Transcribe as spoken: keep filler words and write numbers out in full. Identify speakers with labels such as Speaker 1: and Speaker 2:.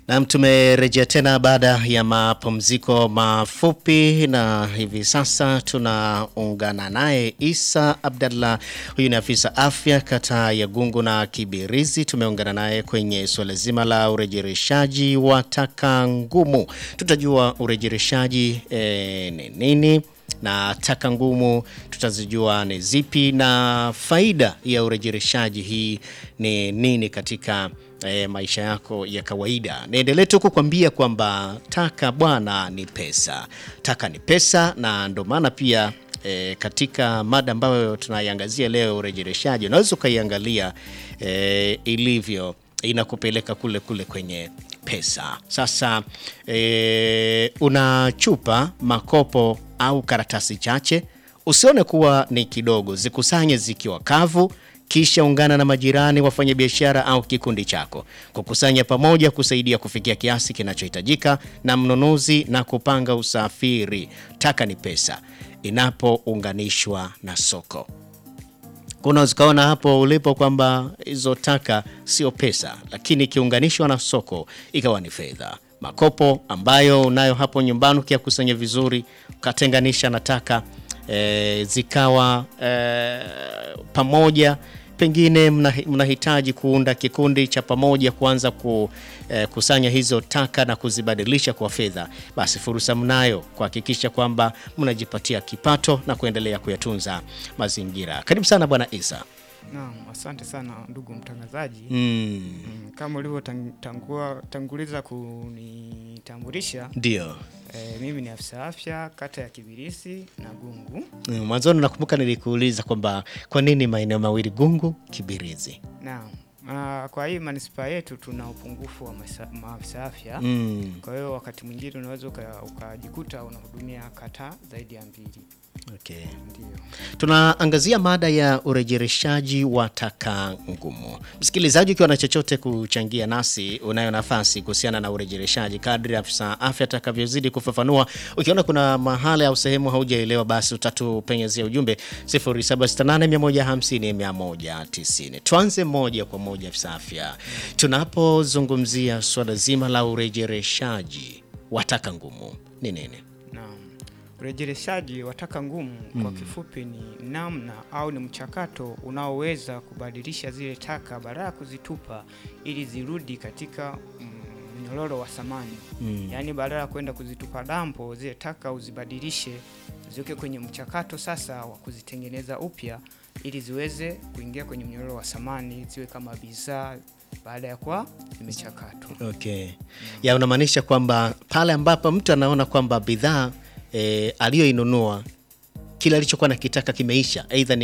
Speaker 1: Na tumerejea tena baada ya mapumziko mafupi, na hivi sasa tunaungana naye Isa Abdallah. Huyu ni afisa afya kata ya Gungu na Kibirizi. Tumeungana naye kwenye swala zima la urejereshaji wa taka ngumu. Tutajua urejereshaji e, ni nini na taka ngumu tutazijua ni zipi, na faida ya urejereshaji hii ni nini katika E, maisha yako ya kawaida. Niendelee tu kukwambia kwamba taka bwana ni pesa. Taka ni pesa, na ndo maana pia e, katika mada ambayo tunaiangazia leo, urejereshaji, unaweza ukaiangalia e, ilivyo inakupeleka kule kule kwenye pesa. Sasa e, una chupa, makopo au karatasi chache, usione kuwa ni kidogo. Zikusanye zikiwa kavu, kisha ungana na majirani, wafanya biashara au kikundi chako. Kukusanya pamoja kusaidia kufikia kiasi kinachohitajika na mnunuzi na kupanga usafiri. Taka ni pesa inapounganishwa na soko. Kuna uzikaona hapo ulipo kwamba hizo taka sio pesa, lakini kiunganishwa na soko ikawa ni fedha. Makopo ambayo unayo hapo nyumbani ukiyakusanya vizuri, ukatenganisha na taka e, zikawa e, pamoja, pengine mnahitaji kuunda kikundi cha pamoja kuanza kukusanya eh, hizo taka na kuzibadilisha kwa fedha, basi fursa mnayo kuhakikisha kwamba mnajipatia kipato na kuendelea kuyatunza mazingira. Karibu sana Bwana Isa.
Speaker 2: Naam, asante sana ndugu mtangazaji.
Speaker 1: Mm.
Speaker 2: Mm, kama ulivyotangua tanguliza kunitambulisha.
Speaker 1: Ndio.
Speaker 2: E, mimi ni afisa afya kata ya Kibirizi na Gungu.
Speaker 1: Mm, mwanzo nakumbuka nilikuuliza kwamba kwa nini maeneo mawili Gungu, Kibirizi.
Speaker 2: Naam. Uh, kwa hii manispaa yetu tuna upungufu wa maafisa afya.
Speaker 1: Mm.
Speaker 2: Kwa hiyo wakati mwingine unaweza ukajikuta unahudumia kata zaidi ya mbili.
Speaker 1: Okay.
Speaker 2: Ndio.
Speaker 1: Tunaangazia mada ya urejereshaji wa taka ngumu. Msikilizaji, ukiwa na chochote kuchangia nasi, unayo nafasi kuhusiana na urejereshaji kadri afisa afya atakavyozidi kufafanua. Ukiona kuna mahali au sehemu haujaelewa, basi utatupenyezea ujumbe sifuri saba sita nane moja hamsini mia moja tisini. Tuanze moja kwa moja afisa afya. Tunapozungumzia swala zima la urejereshaji wa taka ngumu ni nini?
Speaker 2: Naam. Urejereshaji wa taka ngumu kwa kifupi ni namna au ni mchakato unaoweza kubadilisha zile taka badala ya kuzitupa ili zirudi katika mnyororo wa thamani. Mm. Yaani badala ya kwenda kuzitupa dampo, zile taka uzibadilishe ziweke kwenye mchakato sasa wa kuzitengeneza upya ili ziweze kuingia kwenye mnyororo wa thamani, ziwe kama bidhaa baada ya kwa imechakatwa.
Speaker 1: Okay. Mm. Ya unamaanisha kwamba pale ambapo mtu anaona kwamba bidhaa E, aliyoinunua kila alichokuwa nakitaka kimeisha, aidha